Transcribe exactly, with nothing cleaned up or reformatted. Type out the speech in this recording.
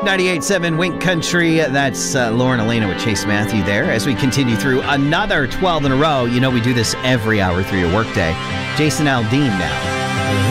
ninety-eight point seven Wink Country. That's uh, Lauren Elena with Chase Matthew there as we continue through another twelve in a row. You know, we do this every hour through your workday. Jason Aldean now.